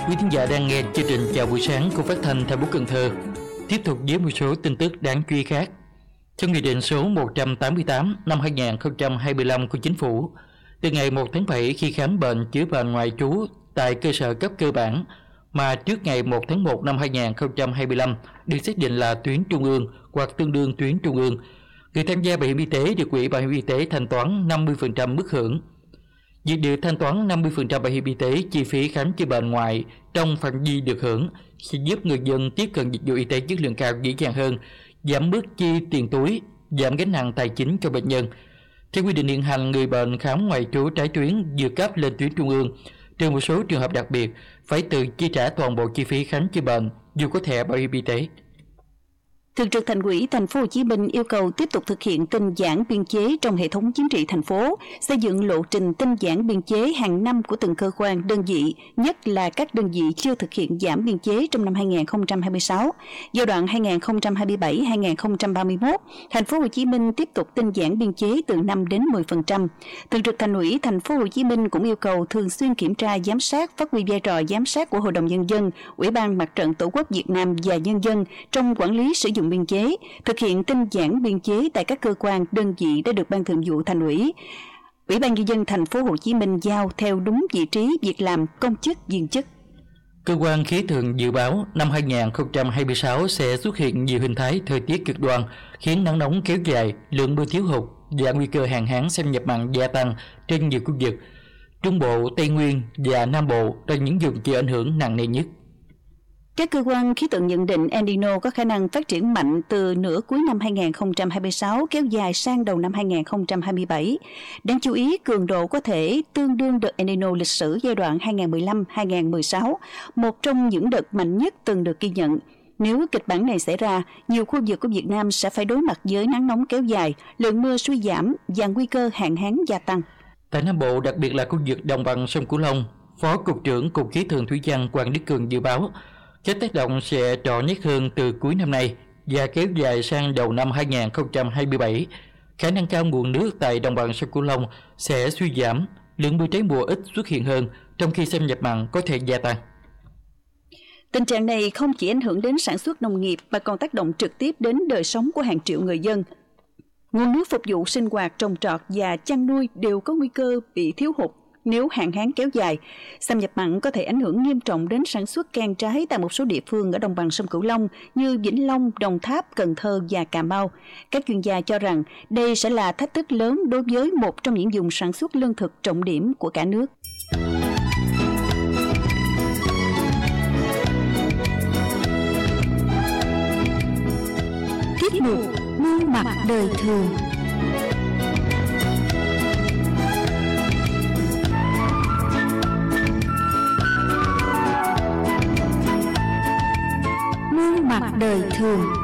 Quý thính giả đang nghe chương trình Chào buổi sáng của Phát thanh thành phố Cần Thơ. Tiếp tục với một số tin tức đáng chú ý khác. Trong Nghị định số 188 năm 2025 của Chính phủ, từ ngày 1 tháng 7 khi khám bệnh chữa bệnh ngoại trú tại cơ sở cấp cơ bản mà trước ngày 1 tháng 1 năm 2025 được xác định là tuyến trung ương hoặc tương đương tuyến trung ương, người tham gia bảo hiểm y tế được Quỹ Bảo hiểm y tế thanh toán 50% mức hưởng. Việc được thanh toán 50% bảo hiểm y tế chi phí khám chữa bệnh ngoại trong phạm vi được hưởng sẽ giúp người dân tiếp cận dịch vụ y tế chất lượng cao dễ dàng hơn, giảm bớt chi tiền túi, giảm gánh nặng tài chính cho bệnh nhân. Theo quy định hiện hành, người bệnh khám ngoại trú trái tuyến vượt cấp lên tuyến trung ương, trừ một số trường hợp đặc biệt, phải tự chi trả toàn bộ chi phí khám chữa bệnh dù có thẻ bảo hiểm y tế. Thường trực Thành ủy Thành phố Hồ Chí Minh yêu cầu tiếp tục thực hiện tinh giản biên chế trong hệ thống chính trị thành phố, xây dựng lộ trình tinh giản biên chế hàng năm của từng cơ quan, đơn vị, nhất là các đơn vị chưa thực hiện giảm biên chế trong năm 2026. Giai đoạn 2027-2031, Thành phố Hồ Chí Minh tiếp tục tinh giản biên chế từ 5 đến 10%. Thường trực Thành ủy Thành phố Hồ Chí Minh cũng yêu cầu thường xuyên kiểm tra, giám sát, phát huy vai trò giám sát của Hội đồng Nhân dân, Ủy ban Mặt trận Tổ quốc Việt Nam và nhân dân trong quản lý sử dụng biên chế, thực hiện tinh giản biên chế tại các cơ quan, đơn vị đã được Ban Thường vụ Thành ủy, Ủy ban Nhân dân Thành phố Hồ Chí Minh giao theo đúng vị trí, việc làm, công chức, viên chức. Cơ quan khí tượng dự báo năm 2026 sẽ xuất hiện nhiều hình thái thời tiết cực đoan, khiến nắng nóng kéo dài, lượng mưa thiếu hụt và nguy cơ hạn hán xâm nhập mặn gia tăng trên nhiều khu vực. Trung Bộ, Tây Nguyên và Nam Bộ là những vùng chịu ảnh hưởng nặng nề nhất. Các cơ quan khí tượng nhận định El Nino có khả năng phát triển mạnh từ nửa cuối năm 2026 kéo dài sang đầu năm 2027. Đáng chú ý, cường độ có thể tương đương đợt El Nino lịch sử giai đoạn 2015-2016, một trong những đợt mạnh nhất từng được ghi nhận. Nếu kịch bản này xảy ra, nhiều khu vực của Việt Nam sẽ phải đối mặt với nắng nóng kéo dài, lượng mưa suy giảm và nguy cơ hạn hán gia tăng. Tại Nam Bộ, đặc biệt là khu vực đồng bằng sông Cửu Long, Phó Cục trưởng Cục Khí tượng Thủy văn Hoàng Đức Cường dự báo các tác động sẽ rõ nét hơn từ cuối năm nay và kéo dài sang đầu năm 2027. Khả năng cao nguồn nước tại đồng bằng sông Cửu Long sẽ suy giảm, lượng mưa trái mùa ít xuất hiện hơn, trong khi xâm nhập mặn có thể gia tăng. Tình trạng này không chỉ ảnh hưởng đến sản xuất nông nghiệp mà còn tác động trực tiếp đến đời sống của hàng triệu người dân. Nguồn nước phục vụ sinh hoạt, trồng trọt và chăn nuôi đều có nguy cơ bị thiếu hụt nếu hạn hán kéo dài. Xâm nhập mặn có thể ảnh hưởng nghiêm trọng đến sản xuất cam trái tại một số địa phương ở đồng bằng sông Cửu Long như Vĩnh Long, Đồng Tháp, Cần Thơ và Cà Mau. Các chuyên gia cho rằng đây sẽ là thách thức lớn đối với một trong những vùng sản xuất lương thực trọng điểm của cả nước. Tiết mục Muôn mặt đời thường. Muôn mặt đời thường.